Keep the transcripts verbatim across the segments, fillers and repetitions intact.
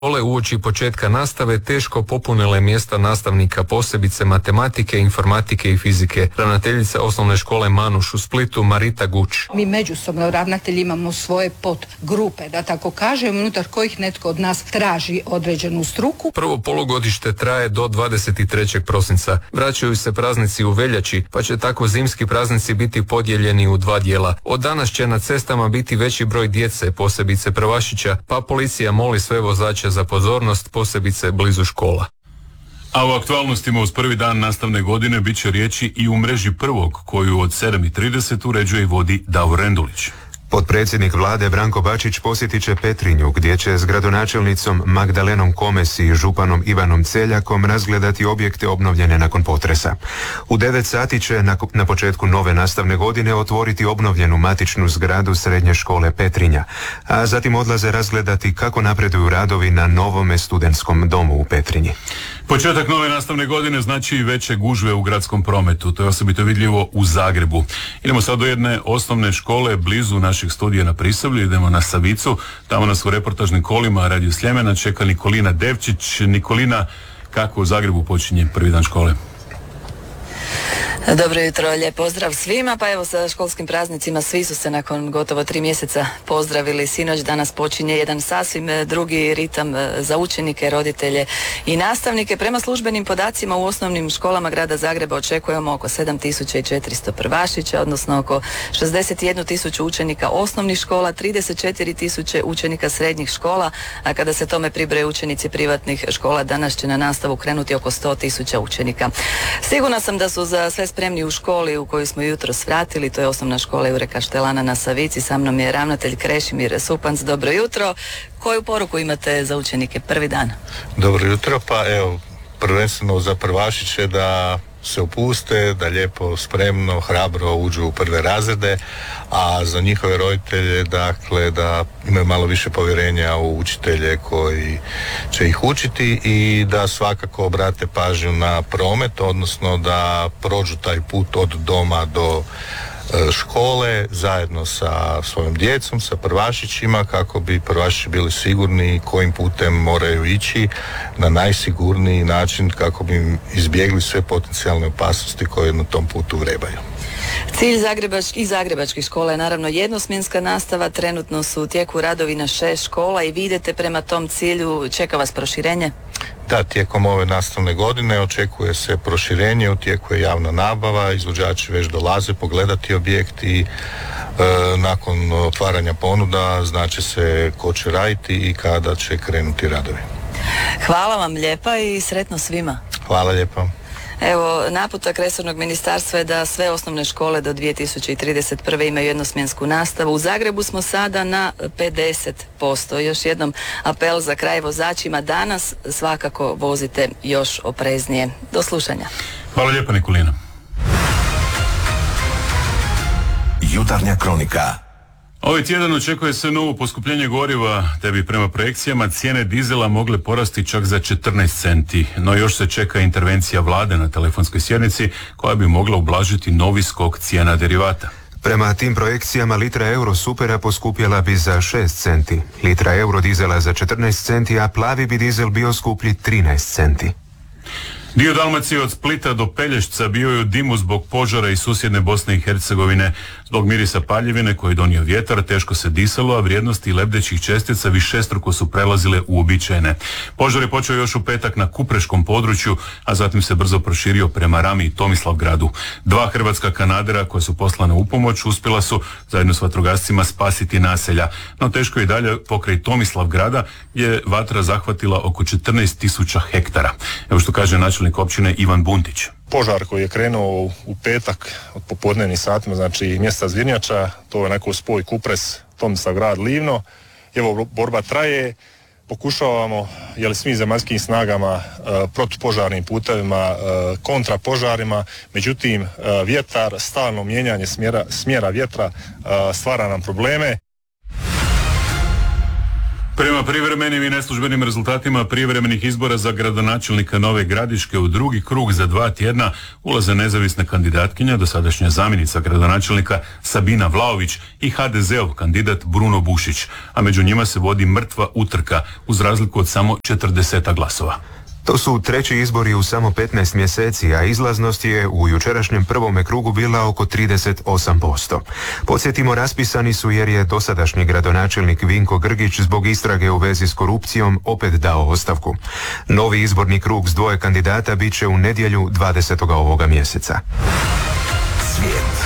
Škole uoči početka nastave teško popunile mjesta nastavnika, posebice matematike, informatike i fizike. Ravnateljica osnovne škole Manuš u Splitu Marita Guć. Mi međusobno ravnatelji imamo svoje podgrupe, da tako kažem, unutar kojih netko od nas traži određenu struku. Prvo polugodište traje do dvadeset trećeg prosinca. Vraćaju se praznici u veljači, pa će tako zimski praznici biti podijeljeni u dva dijela. Od danas će na cestama biti veći broj djece, posebice prvašića, pa policija moli sve vozače za pozornost, posebice blizu škola. A u aktualnostima uz prvi dan nastavne godine bit će riječi i u mreži prvog, koju od sedam i trideset uređuje i vodi Davor Rendulić. Potpredsjednik vlade Branko Bačić posjetit će Petrinju, gdje će s gradonačelnicom Magdalenom Komes i županom Ivanom Celjakom razgledati objekte obnovljene nakon potresa. U devet sati će na, na početku nove nastavne godine otvoriti obnovljenu matičnu zgradu srednje škole Petrinja, a zatim odlaze razgledati kako napreduju radovi na novome studentskom domu u Petrinji. Početak nove nastavne godine znači i veće gužve u gradskom prometu. To je osobito vidljivo u Zagrebu. Idemo sad do jedne osnovne škole blizu naših studija na Prisavlju. Idemo na Savicu. Tamo nas u reportažnim kolima Radio Sljemena čeka Nikolina Devčić. Nikolina, kako u Zagrebu počinje prvi dan škole? Dobro jutro, lijep pozdrav svima. Pa evo, sa školskim praznicima svi su se nakon gotovo tri mjeseca pozdravili. Sinoć, danas počinje jedan sasvim drugi ritam za učenike, roditelje i nastavnike. Prema službenim podacima u osnovnim školama grada Zagreba očekujemo oko sedam tisuća četiristo prvašića, odnosno oko šezdeset jednu tisuću učenika osnovnih škola, trideset četiri tisuće učenika srednjih škola, a kada se tome pribroje učenici privatnih škola, danas će na nastavu krenuti oko sto tisuća učenika. Sigurna sam da su za sve spremni u školi u koju smo jutros vratili, to je osnovna škola Jure Kaštelana na Savici. Sa mnom je ravnatelj Krešimir Supanc. Dobro jutro. Koju poruku imate za učenike prvi dan? Dobro jutro, pa evo, prvenstveno za prvašiće da se opuste, da lijepo, spremno, hrabro uđu u prve razrede, a za njihove roditelje, dakle, da imaju malo više povjerenja u učitelje koji će ih učiti i da svakako obrate pažnju na promet, odnosno da prođu taj put od doma do škole zajedno sa svojom djecom, sa prvašićima, kako bi prvašići bili sigurni kojim putem moraju ići na najsigurniji način kako bi izbjegli sve potencijalne opasnosti koje na tom putu vrebaju. Cilj zagrebačkih i zagrebačkih škola je naravno jednosmjenska nastava. Trenutno su u tijeku radovi na šest škola i vi idete prema tom cilju. Čeka vas proširenje? Da, tijekom ove nastavne godine očekuje se proširenje, u tijeku je javna nabava, izvođači već dolaze pogledati objekt i e, nakon otvaranja ponuda znači se ko će raditi i kada će krenuti radovi. Hvala vam lijepa i sretno svima. Hvala lijepa. Evo, naputak resornog ministarstva je da sve osnovne škole do dvije tisuće trideset prve imaju jednosmjensku nastavu. U Zagrebu smo sada na pedeset posto. Još jednom apel za kraj vozačima. Danas svakako vozite još opreznije. Do slušanja. Hvala lijepa, Nikolina. Jutarnja kronika. Ovaj tjedan očekuje se novo poskupljenje goriva, te bi prema projekcijama cijene dizela mogle porasti čak za četrnaest centi. No još se čeka intervencija vlade na telefonskoj sjednici koja bi mogla ublažiti novi skok cijena derivata. Prema tim projekcijama litra Eurosupera poskupjela bi za šest centi, litra Eurodizela za četrnaest centi, a plavi bi dizel bio skuplji trinaest centi. Dio Dalmacije od Splita do Pelješca bio je u dimu zbog požara iz susjedne Bosne i Hercegovine. Zbog mirisa paljevine koji je donio vjetar teško se disalo, a vrijednosti lebdećih čestica višestruko su prelazile uobičajene. Požar je počeo još u petak na kupreškom području, a zatim se brzo proširio prema Rami i Tomislavgradu. Dva hrvatska kanadera koja su poslana u pomoć uspjela su zajedno s vatrogascima spasiti naselja, no teško je i dalje pokraj Tomislavgrada je vatra zahvatila oko četrnaest tisuća hektara. Evo što kaže načelnik općine Ivan Buntić. Požar koji je krenuo u petak od popodnevnih satima, znači mjesta Zvirnjača, to je neko spoj Kupres, Tomislavgrad, Livno. Evo, borba traje, pokušavamo, jel, svim zemaljskim snagama, e, protupožarnim putevima, e, kontrapožarima, međutim, e, vjetar, stalno mijenjanje smjera, smjera vjetra e, stvara nam probleme. Prema privremenim i neslužbenim rezultatima privremenih izbora za gradonačelnika Nove Gradiške u drugi krug za dva tjedna ulaze nezavisna kandidatkinja, dosadašnja zamjenica gradonačelnika Sabina Vlaović i ha de zeov kandidat Bruno Bušić, a među njima se vodi mrtva utrka uz razliku od samo četrdeset glasova. To su treći izbori u samo petnaest mjeseci, a izlaznost je u jučerašnjem prvome krugu bila oko trideset osam posto. Podsjetimo, raspisani su jer je dosadašnji gradonačelnik Vinko Grgić zbog istrage u vezi s korupcijom opet dao ostavku. Novi izborni krug s dvoje kandidata bit će u nedjelju dvadesetog ovoga mjeseca. Svijet.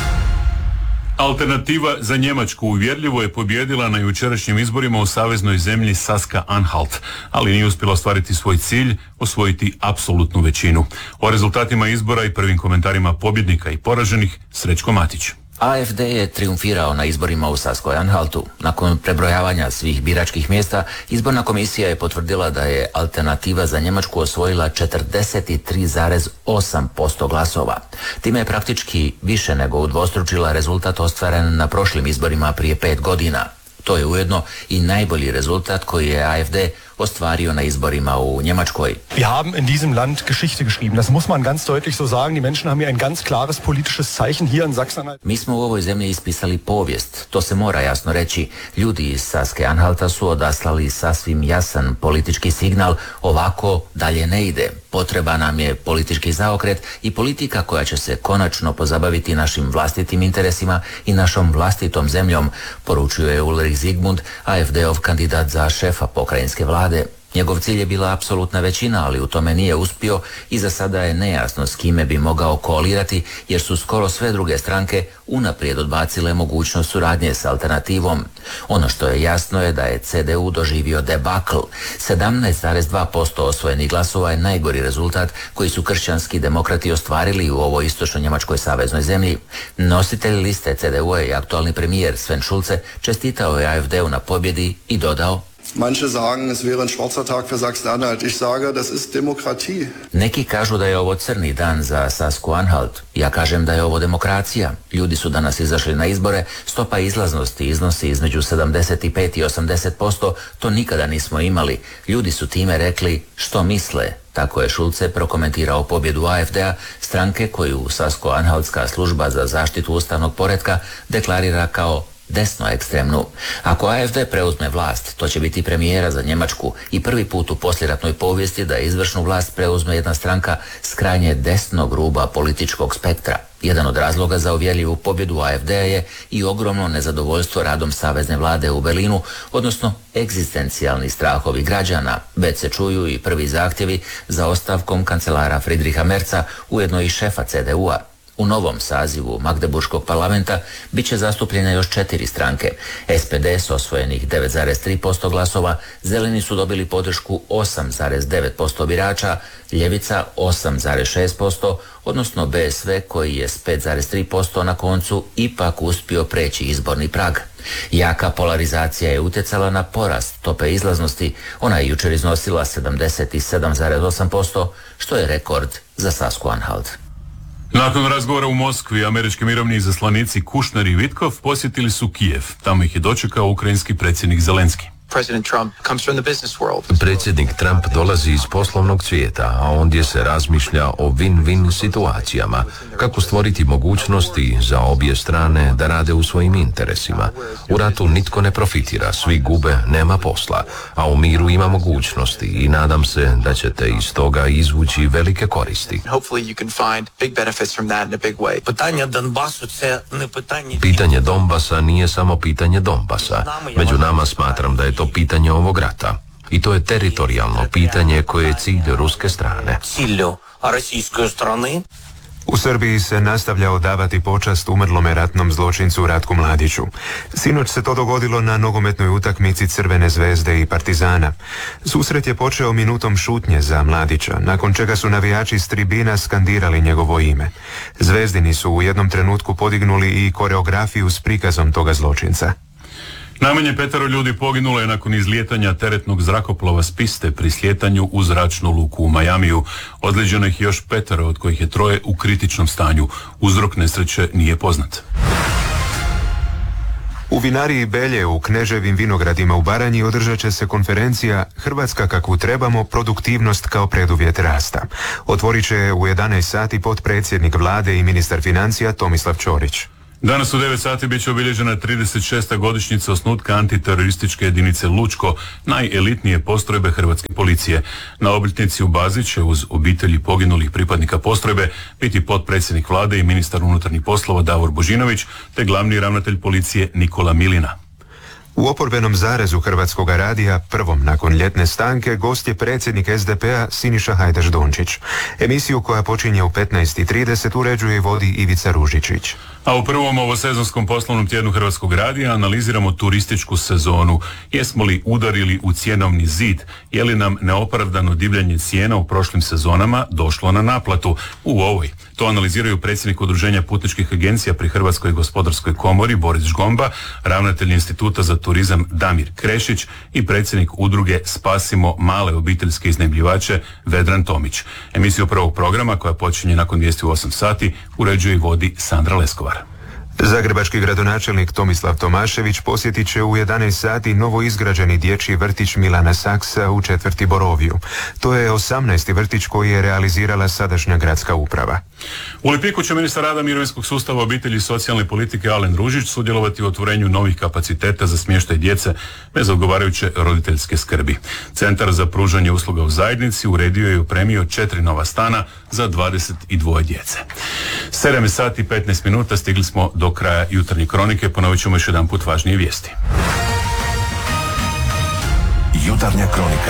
Alternativa za Njemačku uvjerljivo je pobijedila na jučerašnjim izborima u saveznoj zemlji Saska-Anhalt, ali nije uspjela ostvariti svoj cilj, osvojiti apsolutnu većinu. O rezultatima izbora i prvim komentarima pobjednika i poraženih Srećko Matić. A F D je triumfirao na izborima u Saskoj-Anhaltu. Nakon prebrojavanja svih biračkih mjesta, izborna komisija je potvrdila da je Alternativa za Njemačku osvojila četrdeset tri zarez osam posto glasova. Time je praktički više nego udvostručila rezultat ostvaren na prošlim izborima prije pet godina. To je ujedno i najbolji rezultat koji je A F D ostvario na izborima u Njemačkoj. Wir haben in diesem Land Geschichte geschrieben. Das muss man ganz deutlich so sagen. Die Menschen haben hier ein ganz klares politisches Zeichen hier in Sachsen-Anhalt. Mi smo u ovoj zemlji ispisali povijest. To se mora jasno reći. Ljudi iz Saske-Anhalta su odaslali sasvim jasan politički signal. Ovako dalje ne ide. Potreba nam je politički zaokret i politika koja će se konačno pozabaviti našim vlastitim interesima i našom vlastitom zemljom, poručuje Ulrich Zygmunt, A F D-ov kandidat za šefa pokrajinske vlade. Njegov cilj je bila apsolutna većina, ali u tome nije uspio i za sada je nejasno s kime bi mogao koalirati, jer su skoro sve druge stranke unaprijed odbacile mogućnost suradnje s Alternativom. Ono što je jasno je da je C D U doživio debakl. sedamnaest zarez dva posto osvojenih glasova je najgori rezultat koji su kršćanski demokrati ostvarili u ovoj istočno-njemačkoj saveznoj zemlji. Nositelj liste C D U-a i aktualni premijer Sven Schulze čestitao je A F D-u na pobjedi i dodao: Manche sagen, es wäre ein schwarzer Tag für Sachsen-Anhalt. Ich sage, das ist Demokratie. Neki kažu da je ovo crni dan za Sasku-Anhalt. Ja kažem da je ovo demokracija. Ljudi su danas izašli na izbore, stopa izlaznosti iznosi između sedamdeset pet i osamdeset posto, to nikada nismo imali. Ljudi su time rekli što misle. Tako je Schulze prokomentirao pobjedu A F D-a, stranke koju Sasko-Anhaltska služba za zaštitu ustavnog poretka deklarira kao desno ekstremnu. Ako A F D preuzme vlast, to će biti premijera za Njemačku i prvi put u poslijeratnoj povijesti da izvršnu vlast preuzme jedna stranka s krajnje desnog ruba političkog spektra. Jedan od razloga za uvjerljivu pobjedu A F D-a je i ogromno nezadovoljstvo radom savezne vlade u Berlinu, odnosno egzistencijalni strahovi građana. Već se čuju i prvi zahtjevi za ostavkom kancelara Friedricha Merza, ujedno i šefa C D U-a. U novom sazivu Magdeburškog parlamenta bit će zastupljene još četiri stranke. S P D s osvojenih devet zarez tri posto glasova, Zeleni su dobili podršku osam zarez devet posto birača, Ljevica osam zarez šest posto, odnosno B S V koji je s pet zarez tri posto na koncu ipak uspio preći izborni prag. Jaka polarizacija je utjecala na porast stope izlaznosti, ona je jučer iznosila sedamdeset sedam zarez osam posto, što je rekord za Sasku-Anhalt. Nakon razgovora u Moskvi, američki mirovni izaslanici Kushner i Vitkov posjetili su Kijev. Tamo ih je dočekao ukrajinski predsjednik Zelenski. Predsjednik Trump dolazi iz poslovnog svijeta, a ondje se razmišlja o win-win situacijama, kako stvoriti mogućnosti za obje strane da rade u svojim interesima. U ratu nitko ne profitira, svi gube, nema posla, a u miru ima mogućnosti i nadam se da ćete iz toga izvući velike koristi. Pitanje Donbasa nije samo pitanje Donbasa. Među nama smatram da je to pitanje ovog rata. I to je teritorijalno pitanje koje je cilj ruske strane. U Srbiji se nastavlja odavati počast umrlome ratnom zločincu Ratku Mladiću. Sinoć se to dogodilo na nogometnoj utakmici Crvene zvezde i Partizana. Susret je počeo minutom šutnje za Mladića, nakon čega su navijači s tribina skandirali njegovo ime. Zvezdini su u jednom trenutku podignuli i koreografiju s prikazom toga zločinca. Najmanje petero ljudi poginulo je nakon izlijetanja teretnog zrakoplova s piste pri slijetanju u zračnu luku u Majamiju. Ozlijeđeno ih još petero, od kojih je troje u kritičnom stanju. Uzrok nesreće nije poznat. U vinariji Belje u Kneževim vinogradima u Baranji održat će se konferencija Hrvatska kakvu trebamo, produktivnost kao preduvjet rasta. Otvorit će u jedanaest sati potpredsjednik vlade i ministar financija Tomislav Ćorić. Danas u devet sati bit će obilježena trideset šesta godišnjica osnutka antiterorističke jedinice Lučko, najelitnije postrojbe hrvatske policije. Na obljetnici u bazi će uz obitelji poginulih pripadnika postrojbe biti potpredsjednik vlade i ministar unutarnjih poslova Davor Božinović te glavni ravnatelj policije Nikola Milina. U oporbenom zarezu Hrvatskoga radija, prvom nakon ljetne stanke, gost je predsjednik es de pe-a Siniša Hajdaš Dončić. Emisiju koja počinje u petnaest i trideset uređuje i vodi Ivica Ružičić. A u prvom ovosezonskom poslovnom tjednu Hrvatskog radija analiziramo turističku sezonu. Jesmo li udarili u cjenovni zid? Je li nam neopravdano divljanje cijena u prošlim sezonama došlo na naplatu? U ovoj. To analiziraju predsjednik Udruženja putničkih agencija pri Hrvatskoj gospodarskoj komori Boris Žgomba, ravnatelj Instituta za turizam Damir Krešić i predsjednik udruge Spasimo male obiteljske iznajmljivače Vedran Tomić. Emisiju prvog programa, koja počinje nakon vijesti u osam sati, uređuje i vodi Sandra Leskovar. Zagrebački gradonačelnik Tomislav Tomašević posjetit će u jedanaest sati novo izgrađeni dječji vrtić Milana Saksa u četvrti Boroviju. To je osamnaesti vrtić koji je realizirala sadašnja gradska uprava. U Lipiku će ministar rada, mirovinskog sustava, obitelji i socijalne politike Alen Ružić sudjelovati u otvorenju novih kapaciteta za smještaj djece bez odgovarajuće roditeljske skrbi. Centar za pružanje usluga u zajednici uredio je i opremio četiri nova stana za dvadeset dvije djece. sedam sati i petnaest minuta, stigli smo do kraja jutarnje kronike. Ponovit ćemo još jedan put važnije vijesti. Jutarnja kronika.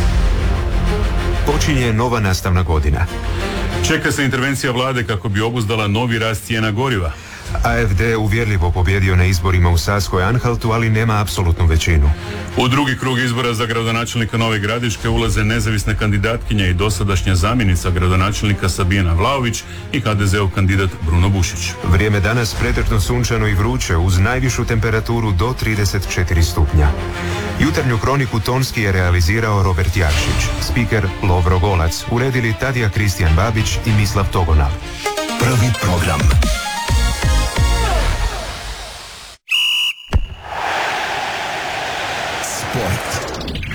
Počinje nova nastavna godina. Čeka se intervencija vlade kako bi obuzdala novi rast cijena goriva. a ef de uvjerljivo pobjedio na izborima u Saskoj Anhaltu, ali nema apsolutnu većinu. U drugi krug izbora za gradonačelnika Nove Gradiške ulaze nezavisna kandidatkinja i dosadašnja zamjenica gradonačelnika Sabina Vlaović i ha de zeov kandidat Bruno Bušić. Vrijeme danas pretežno sunčano i vruće uz najvišu temperaturu do trideset četiri stupnja. Jutarnju kroniku tonski je realizirao Robert Jakšić, spiker Lovro Golac, uredili Tadija Kristijan Babić i Mislav Togonal. Prvi program. Sport.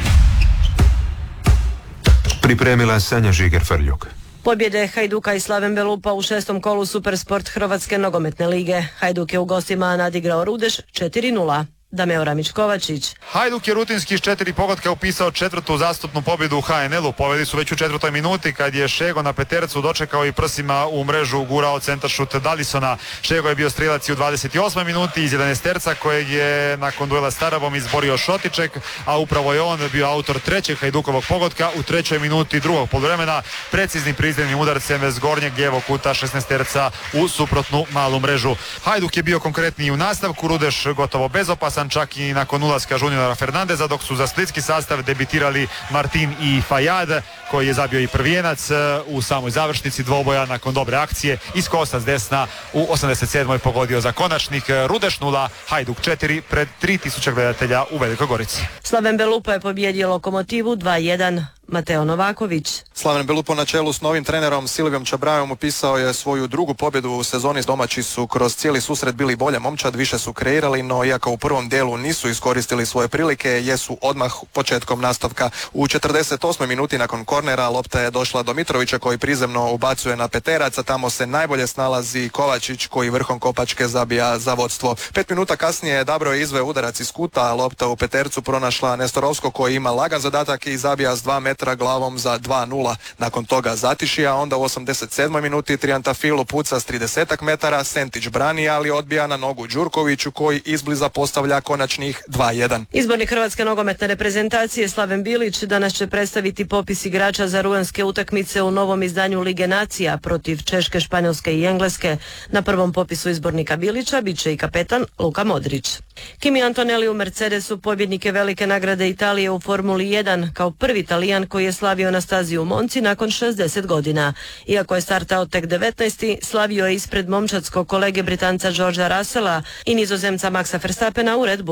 Pripremila Sanja Žiger-Frljuk. Pobjede Hajduka i Slaven Belupa u šestom kolu Supersport Hrvatske nogometne lige. Hajduk je u gostima nadigrao Rudeš četiri nula. Dameo Ramić-Kovačić. Hajduk je rutinski iz četiri pogotka upisao četvrtu zastupnu pobjedu u ha en el-u. Pobjedi su već u četvrtoj minuti kad je Šego na petercu dočekao i prsima u mrežu gurao centaršut Dalisona. Šego je bio strilac i u dvadeset osmoj minuti iz jedanaesterca kojeg je nakon duela s Tarabom izborio Šotiček, a upravo je on bio autor trećeg Hajdukovog pogotka u trećoj minuti drugog poluvremena preciznim prizemnim udarcem s gornjeg lijevog kuta šesnaesterca u suprotnu malu mrežu. Hajduk je bio konkretniji u nastavku, Rudeš gotovo bezopasan, čak i nakon ulaska Juniora Fernandeza, dok su za splitski sastav debitirali Martin i Fajad, koji je zabio i prvijenac u samoj završnici dvoboja nakon dobre akcije. Iz kosa s desna u osamdeset sedmoj pogodio za konačnik. Rudeš nula, Hajduk četiri pred tri tisuće gledatelja u Velikoj Gorici. Slaven Belupa je pobjedio Lokomotivu dva jedan. Mateo Novaković. Slaven Belupo na čelu s novim trenerom Silvijom Čabrajom upisao je svoju drugu pobjedu u sezoni. Domaći su kroz cijeli susret bili bolje momčad, više su kreirali, no iako u prvom dijelu nisu iskoristili svoje prilike, jesu odmah početkom nastavka. U četrdeset osmoj minuti nakon kornera lopta je došla do Mitrovića koji prizemno ubacuje na peterac, a tamo se najbolje snalazi Kovačić koji vrhom kopačke zabija za vodstvo. Pet minuta kasnije Dabro je izveo udarac iz kuta, a lopta u petercu pronašla Nestorovsko koji ima lagan zadatak i zabija s dva metra glavom za dva nula. Nakon toga zatiši, a onda u osamdeset sedmoj minuti Triantafilu puca s trideset metara, Sentić brani, ali odbija na nogu Đurkoviću koji izbliza postavlja konačnih dva jedan. Izbornik Hrvatske nogometne reprezentacije Slaven Bilić danas će predstaviti popis igrača za rujanske utakmice u novom izdanju Lige nacija protiv Češke, Španjolske i Engleske. Na prvom popisu izbornika Bilića bit će i kapetan Luka Modrić. Kimi Antonelli u Mercedesu, pobjednik je velike nagrade Italije u Formuli jedan, kao prvi Talijan koji je slavio na stazi u Monci nakon šezdeset godina. Iako je startao tek devetnaesti, slavio je ispred momčadskog kolege Britanca Georgea Russella i Nizozemca Maxa Verstappena u Red Bullu.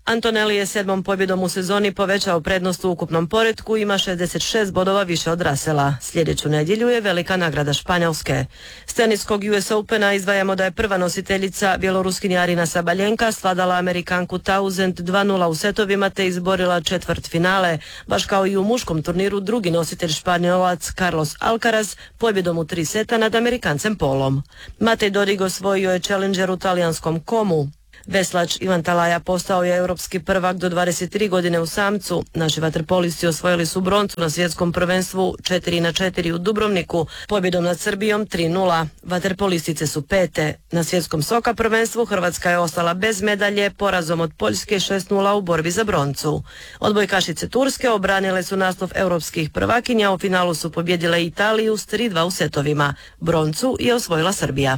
Antonelli je sedmom pobjedom u sezoni povećao prednost u ukupnom poretku, ima šezdeset šest bodova više od Russella. Sljedeću nedjelju je velika nagrada Španjolske. S teniskog U S Opena izdvajamo da je prva nositeljica bjeloruskinja Arina Sabaljenka svladala Amerikanku Townsend dva nula u setovima te izborila četvrt finale. Baš kao i u muškom turniru, drugi nositelj Španjolac Carlos Alcaraz pobjedom u tri seta nad Amerikancem Polom. Matej Dodig osvojio je Challenger u talijanskom Komu. Veslač Ivan Talaja postao je europski prvak do dvadeset tri godine u samcu. Naši vaterpolisti osvojili su broncu na svjetskom prvenstvu četiri na četiri u Dubrovniku, pobjedom nad Srbijom tri nula. Vaterpolistice su pete. Na svjetskom soka prvenstvu Hrvatska je ostala bez medalje porazom od Poljske šest nula u borbi za broncu. Odbojkašice Turske obranile su naslov europskih prvakinja, u finalu su pobjedile Italiju s tri dva u setovima. Broncu je osvojila Srbija.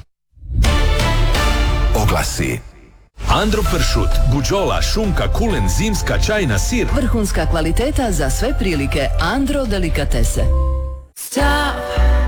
Oglasi. Andro pršut, buđola, šunka, kulen, zimska, čajna, sir. Vrhunska kvaliteta za sve prilike. Andro delikatese. Stop.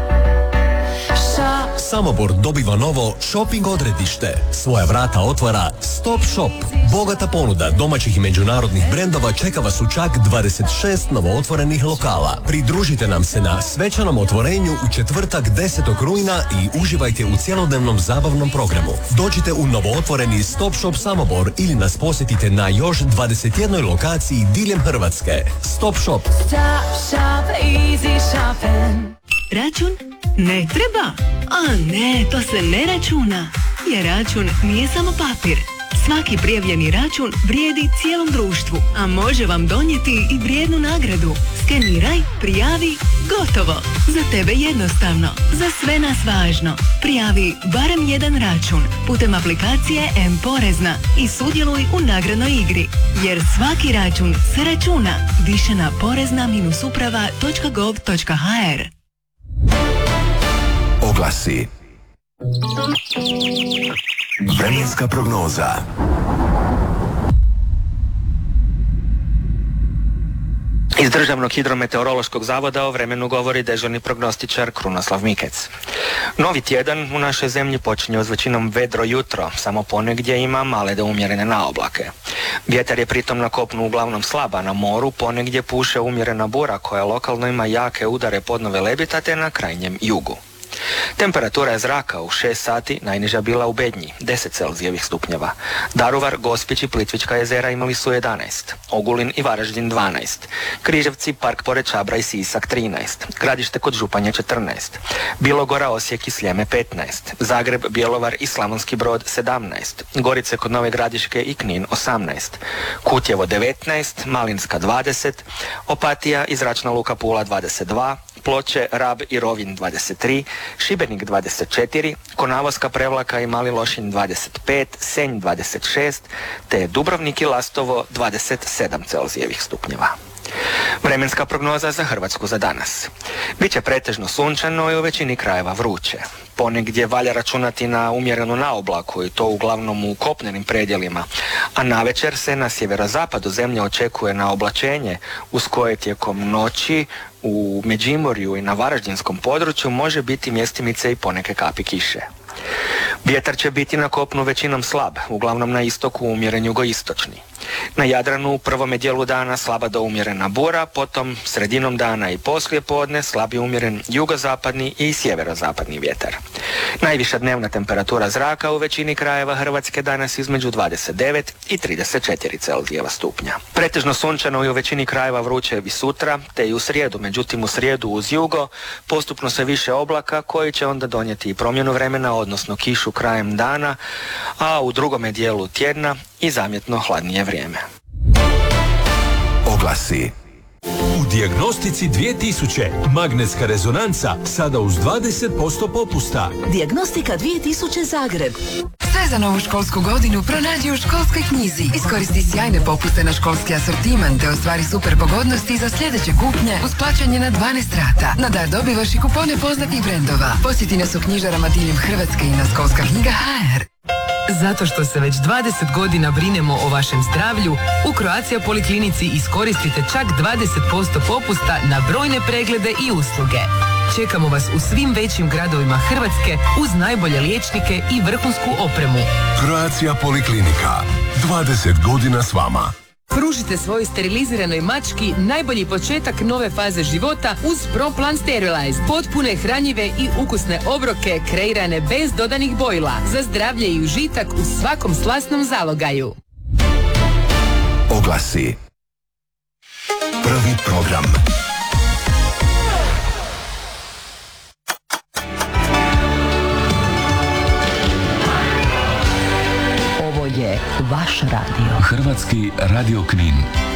Samobor dobiva novo shopping odredište. Svoja vrata otvara Stop Shop. Bogata ponuda domaćih i međunarodnih brendova čeka vas u čak dvadeset šest novootvorenih lokala. Pridružite nam se na svečanom otvorenju u četvrtak desetog rujna i uživajte u cjelodnevnom zabavnom programu. Dođite u novootvoreni Stop Shop Samobor ili nas posjetite na još dvadeset jednoj lokaciji diljem Hrvatske. Stop Shop. Stop shop, easy shopping. Račun? Ne treba. A ne, to se ne računa. Jer račun nije samo papir. Svaki prijavljeni račun vrijedi cijelom društvu, a može vam donijeti i vrijednu nagradu. Skeniraj, prijavi, gotovo. Za tebe jednostavno, za sve nas važno. Prijavi barem jedan račun putem aplikacije M-Porezna i sudjeluj u nagradnoj igri. Jer svaki račun se računa. Više na porezna dash uprava točka gov točka ha er. Oglasi. Vremenska prognoza. Iz Državnog hidrometeorološkog zavoda o vremenu govori dežurni prognostičar Krunoslav Mikec. Novi tjedan u našoj zemlji počinje uz većinom vedro jutro, samo ponegdje ima male do umjerene naoblake. Vjetar je pritom na kopnu uglavnom slaba, na moru ponegdje puše umjerena bura koja lokalno ima jake udare podnove lebita te na krajnjem jugu. Temperatura je zraka u šest sati najniža bila u Bednji, deset Celzijevih stupnjeva. Daruvar, Gospić i Plitvička jezera imali su jedanaest, Ogulin i Varaždin dvanaest, Križevci, Park pored Čabra i Sisak trinaest, Gradište kod Županje četrnaest, Bilogora, Osijek i Sljeme petnaest, Zagreb, Bjelovar i Slavonski Brod sedamnaest, Gorice kod Nove Gradiške i Knin osamnaest, Kutjevo devetnaest, Malinska dvadeset, Opatija i Zračna luka Pula dvadeset dva, Ploče, Rab i Rovinj dvadeset tri, Šibenik dvadeset četiri, Konavoska, Prevlaka i Mali Lošinj dvadeset pet, Senj dvadeset šest, te Dubrovnik i Lastovo dvadeset sedam Celzijevih stupnjeva. Vremenska prognoza za Hrvatsku za danas. Biće pretežno sunčano i u većini krajeva vruće. Ponegdje valja računati na umjerenu naoblaku i to uglavnom u kopnenim predjelima, a navečer se na sjeverozapadu zemlje očekuje na oblačenje uz koje tijekom noći u Međimurju i na Varaždinskom području može biti mjestimice i poneke kapi kiše. Vjetar će biti na kopnu većinom slab, uglavnom na istoku umjeren jugoistočni. Na Jadranu u prvome dijelu dana slaba do umjerena bura, potom sredinom dana i poslije podne slabi umjeren jugozapadni i sjeverozapadni vjetar. Najviša dnevna temperatura zraka u većini krajeva Hrvatske danas između dvadeset devet i trideset četiri Celzijeva stupnja. Pretežno sunčano i u većini krajeva vruće i sutra, te i u srijedu, međutim u srijedu uz jugo postupno se više oblaka koji će onda donijeti i promjenu vremena, odnosno kišu krajem dana, a u drugome dijelu tjedna i zamjetno hladnije vrijeme. Oglasi. U Dijagnostici dvije tisuće magnetska rezonanca sada uz dvadeset posto popusta. Dijagnostika dvije tisuće Zagreb. Sve za novu školsku godinu pronađi u školskoj knjizi. Iskoristi sjajne popuste na školski asortiman te ostvari super pogodnosti za sljedeće kupnje uz plaćanje na dvanaest rata. Na dar dobivaš i kupone poznatih brendova. Posjeti nas u knjižarama diljem Hrvatske i na školska knjiga ha er. Zato što se već dvadeset godina brinemo o vašem zdravlju, u Croatia Poliklinici iskoristite čak dvadeset posto popusta na brojne preglede i usluge. Čekamo vas u svim većim gradovima Hrvatske uz najbolje liječnike i vrhunsku opremu. Croatia Poliklinika. dvadeset godina s vama. Pružite svojoj steriliziranoj mački najbolji početak nove faze života uz ProPlan Sterilize. Potpune, hranjive i ukusne obroke kreirane bez dodanih bojila. Za zdravlje i užitak u svakom slasnom zalogaju. Oglasi. Prvi program. Ovo je vaš radio. Hrvatski radio Knin.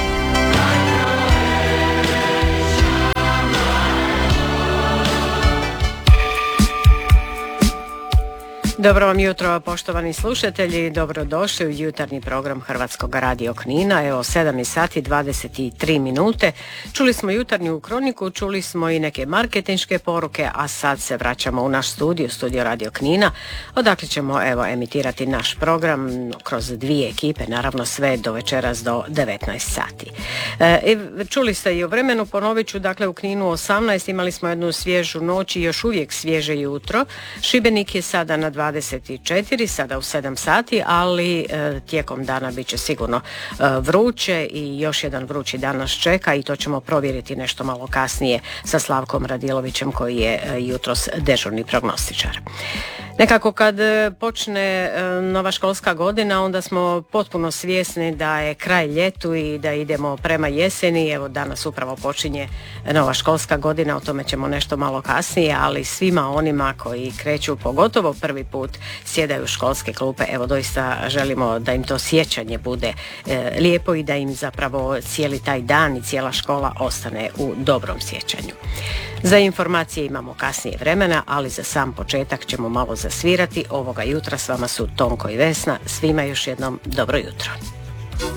Dobro vam jutro, poštovani slušatelji, dobrodošli u jutarnji program Hrvatskog radio Knina. Evo, sedam sati dvadeset tri minute. Čuli smo jutarnju kroniku, čuli smo i neke marketinške poruke, a sad se vraćamo u naš studio, studio Radio Knina, odakle ćemo evo emitirati naš program kroz dvije ekipe, naravno sve do večeras do devetnaest sati. E, čuli ste i o vremenu, ponovit ću, dakle u Kninu osamnaest, imali smo jednu svježu noć i još uvijek svježe jutro. Šibenik je sada na dvadeset četiri, sada u sedam sati, ali e, tijekom dana bit će sigurno e, vruće i još jedan vrući dan nas čeka i to ćemo provjeriti nešto malo kasnije sa Slavkom Radilovićem koji je e, jutros dežurni prognostičar. Nekako kad počne e, nova školska godina, onda smo potpuno svjesni da je kraj ljetu i da idemo prema jeseni. Evo danas upravo počinje nova školska godina, o tome ćemo nešto malo kasnije, ali svima onima koji kreću pogotovo prvi put sjedaju u školske klupe, evo doista želimo da im to sjećanje bude e, lijepo i da im zapravo cijeli taj dan i cijela škola ostane u dobrom sjećanju. Za informacije imamo kasnije vremena, ali za sam početak ćemo malo zasvirati. Ovoga jutra s vama su Tonko i Vesna. Svima još jednom dobro jutro.